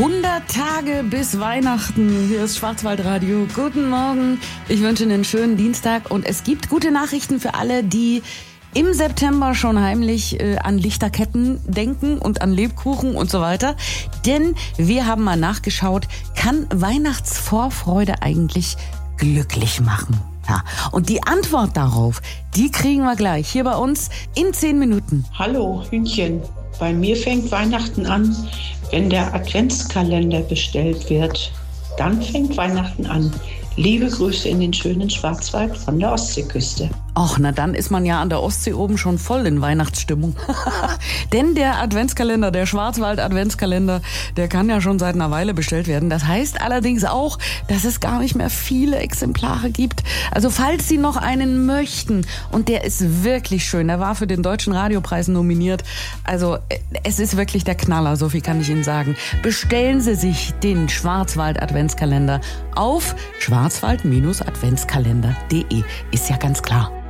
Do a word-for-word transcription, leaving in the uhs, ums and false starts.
hundert Tage bis Weihnachten. Hier ist Schwarzwaldradio. Guten Morgen. Ich wünsche Ihnen einen schönen Dienstag. Und es gibt gute Nachrichten für alle, die im September schon heimlich äh, an Lichterketten denken und an Lebkuchen und so weiter. Denn wir haben mal nachgeschaut, kann Weihnachtsvorfreude eigentlich glücklich machen? Ja. Und die Antwort darauf, die kriegen wir gleich hier bei uns in zehn Minuten. Hallo Hühnchen, bei mir fängt Weihnachten an, wenn der Adventskalender bestellt wird. Dann fängt Weihnachten an. Liebe Grüße in den schönen Schwarzwald von der Ostseeküste. Och, na dann ist man ja an der Ostsee oben schon voll in Weihnachtsstimmung. Denn der Adventskalender, der Schwarzwald-Adventskalender, der kann ja schon seit einer Weile bestellt werden. Das heißt allerdings auch, dass es gar nicht mehr viele Exemplare gibt. Also falls Sie noch einen möchten, und der ist wirklich schön, der war für den Deutschen Radiopreis nominiert. Also es ist wirklich der Knaller, so viel kann ich Ihnen sagen. Bestellen Sie sich den Schwarzwald-Adventskalender auf schwarzwald Bindestrich adventskalender punkt de. Ist ja ganz klar.